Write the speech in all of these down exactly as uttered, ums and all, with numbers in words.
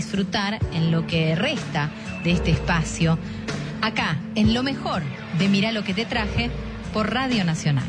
disfrutar en lo que resta de este espacio, acá, en lo mejor de Mirá lo que te traje, por Radio Nacional.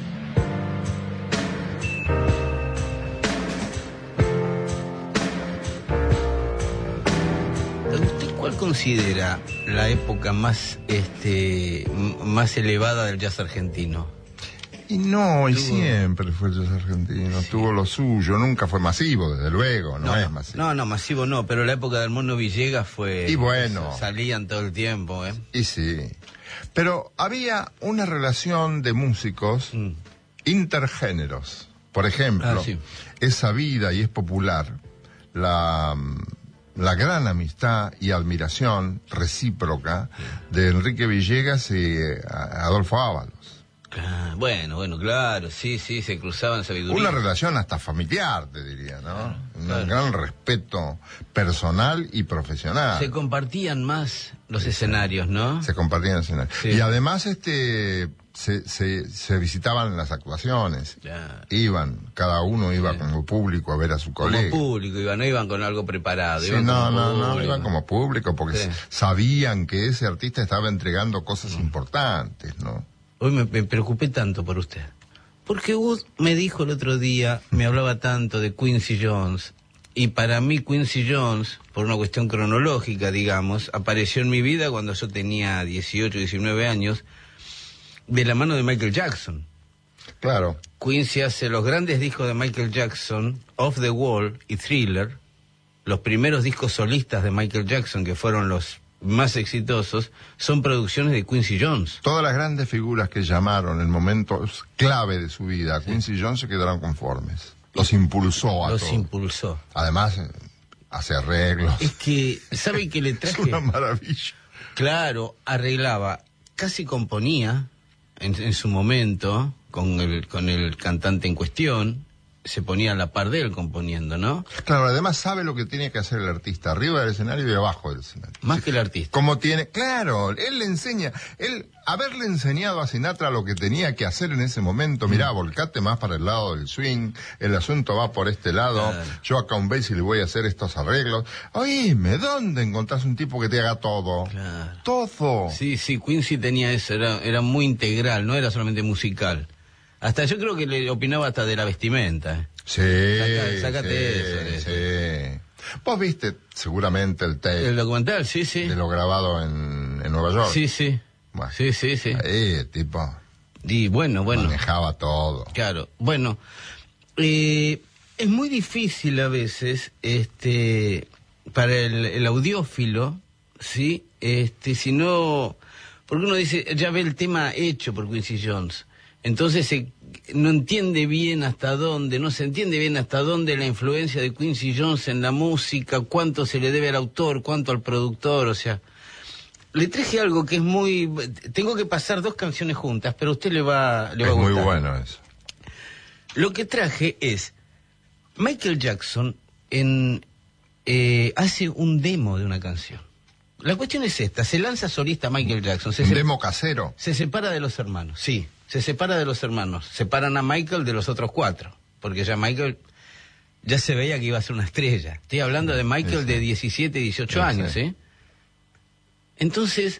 ¿Usted cuál considera la época más, este, más elevada del jazz argentino? Y no, y Tuvo... siempre fue el jazz argentino, sí. Tuvo lo suyo, nunca fue masivo, desde luego, no, no es no, masivo. No, no, masivo no, pero la época del Mono Villegas fue... Y bueno. Salían todo el tiempo, ¿eh? Y sí. Pero había una relación de músicos mm. intergéneros. Por ejemplo, ah, sí. es sabida y es popular la... la gran amistad y admiración recíproca de Enrique Villegas y Adolfo Ábalos. Ah, bueno, bueno, claro, sí, sí, se cruzaban sabiduría. Una relación hasta familiar, te diría, ¿no? Claro, Un claro. gran respeto personal y profesional. Se compartían más los sí, escenarios, ¿no? Se compartían escenarios. Sí. Y además, este... Se, se, se visitaban las actuaciones, ya. Iban, cada uno iba sí. como público a ver a su colega. Como público, iban, no iban con algo preparado. Sí, iban no, como no, público. no, iban como público porque sí. sabían que ese artista estaba entregando cosas mm. importantes, ¿no? Hoy me, me preocupé tanto por usted, porque Wood me dijo el otro día, me hablaba tanto de Quincy Jones, y para mí Quincy Jones, por una cuestión cronológica, digamos, apareció en mi vida cuando yo tenía dieciocho, diecinueve años, de la mano de Michael Jackson. Claro. Quincy hace los grandes discos de Michael Jackson, Off the Wall y Thriller, los primeros discos solistas de Michael Jackson, que fueron los más exitosos, son producciones de Quincy Jones. Todas las grandes figuras que llamaron en momentos clave de su vida, sí. Quincy Jones se quedaron conformes. Los impulsó a Los todos. impulsó. Además, hace arreglos. Es que, ¿sabe qué le traje? Es una maravilla. Claro, arreglaba, casi componía... En, en su momento, con el, con el cantante en cuestión, se ponía a la par de él componiendo, ¿no? Claro, además sabe lo que tiene que hacer el artista, arriba del escenario y abajo del escenario. Más sí, que el artista. Como tiene, claro, él le enseña, él, haberle enseñado a Sinatra lo que tenía que hacer en ese momento, mirá, mm. volcate más para el lado del swing, el asunto va por este lado, claro. Yo acá un Basie le voy a hacer estos arreglos. Oíme, ¿dónde encontrás un tipo que te haga todo? Claro. Todo. Sí, sí, Quincy tenía eso, era, era muy integral, no era solamente musical. Hasta yo creo que le opinaba hasta de la vestimenta. Sí, Saca, sácate sí, eso. Sí. Eso. Vos viste seguramente el tape. El documental, sí, sí. De lo grabado en, en Nueva York. Sí, sí. Bueno, sí, sí, sí. Ahí, tipo. Y bueno, bueno. Manejaba todo. Claro, bueno. Eh, es muy difícil a veces, este, para el, el audiófilo, ¿sí? Este, si no, porque uno dice, ya ve el tema hecho por Quincy Jones. Entonces se, no entiende bien hasta dónde, no se entiende bien hasta dónde la influencia de Quincy Jones en la música, cuánto se le debe al autor, cuánto al productor, o sea, le traje algo que es muy... Tengo que pasar dos canciones juntas, pero a usted le va, le va a gustar. Es muy bueno eso. Lo que traje es, Michael Jackson en, eh, hace un demo de una canción. La cuestión es esta, se lanza solista Michael Jackson. Se ¿Un se, demo casero? Se separa de los hermanos, sí. Se separa de los hermanos, separan a Michael de los otros cuatro, porque ya Michael ya se veía que iba a ser una estrella. Estoy hablando de Michael Ese. de diecisiete, dieciocho Ese. años, ¿eh? Entonces,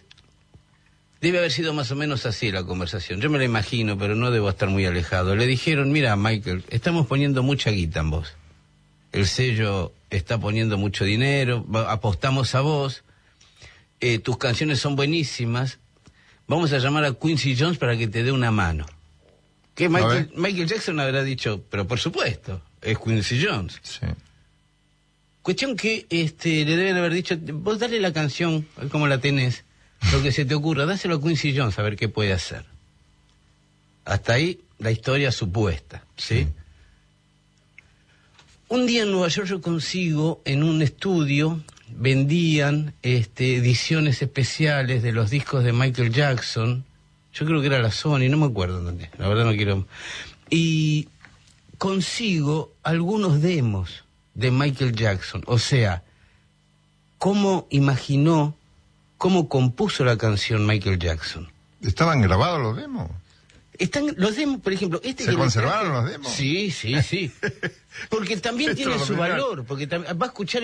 debe haber sido más o menos así la conversación. Yo me la imagino, pero no debo estar muy alejado. Le dijeron, mira, Michael, estamos poniendo mucha guita en vos. El sello está poniendo mucho dinero, apostamos a vos, eh, tus canciones son buenísimas. Vamos a llamar a Quincy Jones para que te dé una mano. Que Michael, Michael Jackson habrá dicho, pero por supuesto, es Quincy Jones. Sí. Cuestión que este, le deben haber dicho, vos dale la canción, como la tenés, lo que se te ocurra, dáselo a Quincy Jones a ver qué puede hacer. Hasta ahí la historia supuesta, ¿sí? sí. Un día en Nueva York yo consigo en un estudio... vendían este, ediciones especiales de los discos de Michael Jackson. Yo creo que era la Sony, no me acuerdo dónde, la verdad no quiero. Y consigo algunos demos de Michael Jackson, o sea, cómo imaginó, cómo compuso la canción Michael Jackson. ¿Estaban grabados los demos? Están los demos, por ejemplo, este ¿Se que conservaron traje, los demos? Sí, sí, sí. Porque también tiene su valor, porque va a escuchar